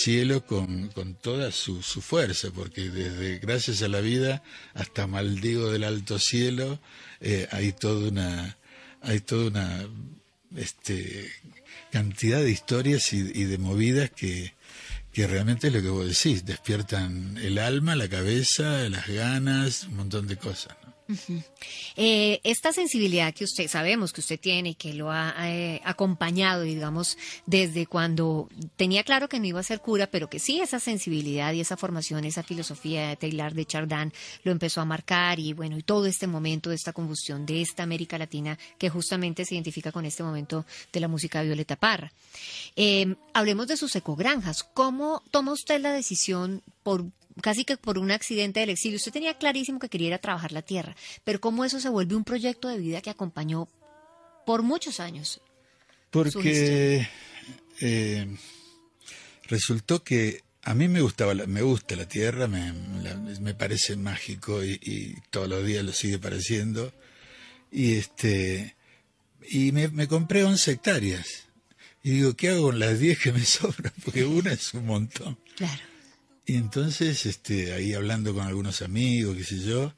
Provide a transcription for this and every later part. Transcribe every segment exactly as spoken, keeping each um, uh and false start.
cielo con, con toda su, su fuerza, porque desde Gracias a la Vida hasta Maldigo del Alto Cielo eh, hay toda una hay toda una este cantidad de historias y, y de movidas que que realmente es lo que vos decís, despiertan el alma, la cabeza, las ganas, un montón de cosas, ¿no? Uh-huh. Eh, esta sensibilidad que usted, sabemos que usted tiene y que lo ha eh, acompañado, digamos, desde cuando tenía claro que no iba a ser cura, pero que sí, esa sensibilidad y esa formación, esa filosofía de Teilhard de Chardin lo empezó a marcar, y bueno, y todo este momento de esta combustión de esta América Latina que justamente se identifica con este momento de la música de Violeta Parra. Eh, hablemos de sus ecogranjas. ¿Cómo toma usted la decisión por casi que por un accidente del exilio? Usted tenía clarísimo que quería ir a trabajar la tierra, pero ¿cómo eso se vuelve un proyecto de vida que acompañó por muchos años? Porque eh, resultó que a mí me gustaba, la, me gusta la tierra, me, la, me parece mágico y, y todos los días lo sigue pareciendo. Y este y me, me compré once hectáreas. Y digo, ¿qué hago con las diez que me sobran? Porque una es un montón. Claro. Y entonces, este, ahí hablando con algunos amigos, qué sé yo,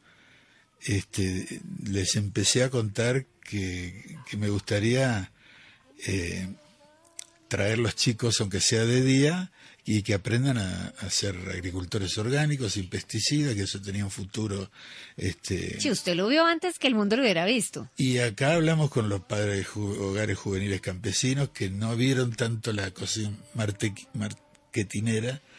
este, les empecé a contar que, que me gustaría eh, traer los chicos, aunque sea de día, y que aprendan a, a ser agricultores orgánicos, sin pesticidas, que eso tenía un futuro. Este... Sí, usted lo vio antes que el mundo lo hubiera visto. Y acá hablamos con los padres de ju hogares juveniles campesinos que no vieron tanto la cosa marketinera,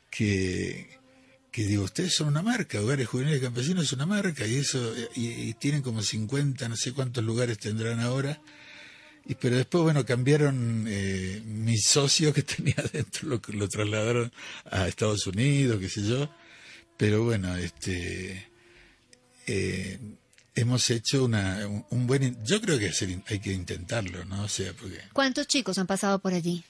que, que digo, ustedes son una marca, Hogares Juveniles Campesinos es una marca, y eso y, y tienen como cincuenta, no sé cuántos lugares tendrán ahora. Y, pero después, bueno, cambiaron eh, mi socio que tenía adentro, lo, lo trasladaron a Estados Unidos, qué sé yo. Pero bueno, este eh, hemos hecho una un, un buen... Yo creo que hacer, hay que intentarlo, ¿no? O sea, porque... ¿Cuántos chicos han pasado por allí?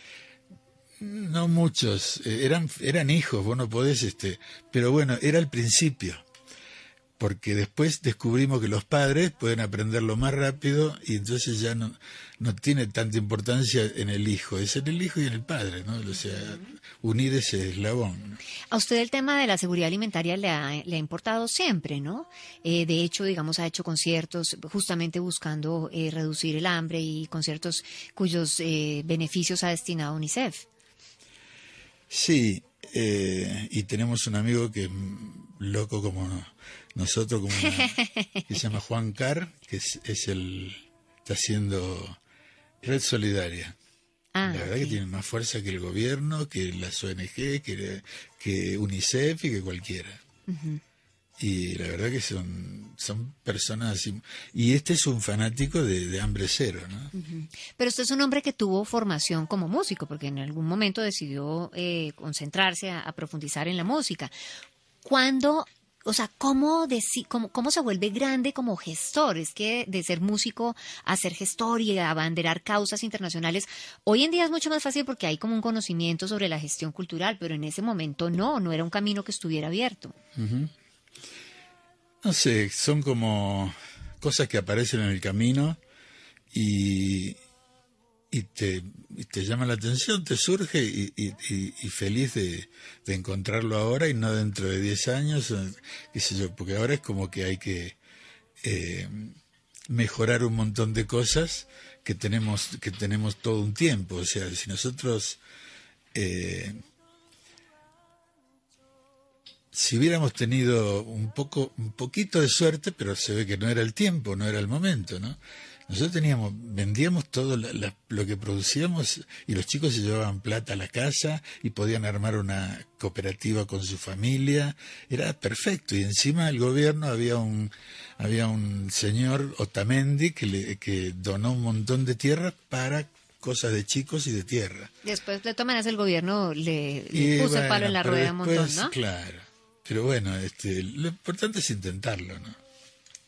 No muchos, eh, eran eran hijos, vos no podés, este, pero bueno, era el principio, porque después descubrimos que los padres pueden aprenderlo más rápido y entonces ya no no tiene tanta importancia en el hijo, es en el hijo y en el padre, ¿no? O sea, unir ese eslabón, ¿no? A usted el tema de la seguridad alimentaria le ha, le ha importado siempre, ¿no? Eh, de hecho, digamos, ha hecho conciertos justamente buscando eh, reducir el hambre, y conciertos cuyos eh, beneficios ha destinado a UNICEF. Sí, eh, y tenemos un amigo que es loco como nosotros, como una, que se llama Juan Carr, que es, es el está haciendo Red Solidaria. Ah, La verdad okay. que tiene más fuerza que el gobierno, que las O N G, que, que UNICEF y que cualquiera. Uh-huh. Y la verdad que son son personas así. Y este es un fanático de, de Hambre Cero, ¿no? Uh-huh. Pero usted es un hombre que tuvo formación como músico, porque en algún momento decidió eh, concentrarse a, a profundizar en la música. ¿Cuándo, o sea, cómo, deci- cómo, cómo se vuelve grande como gestor? Es que de ser músico a ser gestor y a abanderar causas internacionales, hoy en día es mucho más fácil porque hay como un conocimiento sobre la gestión cultural, pero en ese momento no, no era un camino que estuviera abierto. Uh-huh. No sé, son como cosas que aparecen en el camino y, y, te, y te llama la atención, te surge y, y, y, y feliz de, de encontrarlo ahora y no dentro de diez años, qué sé yo, porque ahora es como que hay que eh, mejorar un montón de cosas que tenemos, que tenemos todo un tiempo. O sea, si nosotros... Eh, si hubiéramos tenido un poco, un poquito de suerte, pero se ve que no era el tiempo, no era el momento, ¿no? Nosotros teníamos, vendíamos todo la, la, lo que producíamos y los chicos se llevaban plata a la casa y podían armar una cooperativa con su familia, era perfecto. Y encima el gobierno había un, había un señor Otamendi que le, que donó un montón de tierra para cosas de chicos y de tierra. Después, de todas maneras, el gobierno le, le Y puso bueno, el palo en la pero rueda un después, montón, ¿no? claro. Pero bueno, este, lo importante es intentarlo, ¿no?